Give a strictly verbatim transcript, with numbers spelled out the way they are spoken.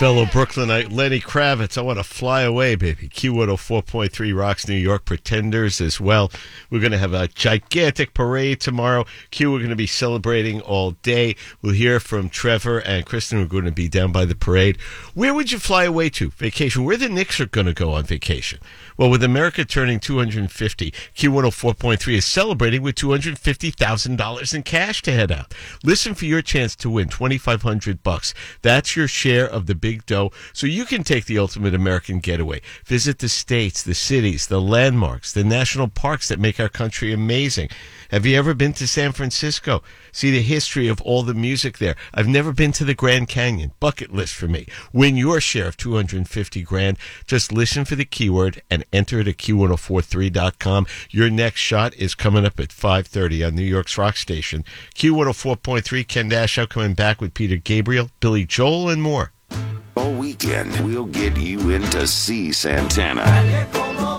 Fellow Brooklynite Lenny Kravitz, I want to fly away, baby. Q one oh four point three rocks New York, Pretenders as well. We're going to have a gigantic parade tomorrow. Q, we're going to be celebrating all day. We'll hear from Trevor and Kristen. We're going to be down by the parade. Where would you fly away to? Vacation. Where the Knicks are going to go on vacation? Well, with America turning two hundred fifty, Q one oh four point three is celebrating with two hundred fifty thousand dollars in cash to head out. Listen for your chance to win twenty-five hundred bucks. That's your share of the big dough, so you can take the ultimate American getaway. Visit the states, the cities, the landmarks, the national parks that make our country amazing. Have you ever been to San Francisco? See the history of all the music there. I've never been to the Grand Canyon. Bucket list for me. Win your share of two hundred fifty grand. Just listen for the keyword and enter it at Q one oh four three dot com. Your next shot is coming up at five thirty on New York's Rock Station. Q one oh four point three, Ken Dashow coming back with Peter Gabriel, Billy Joel, and more. All weekend, we'll get you in to see Santana.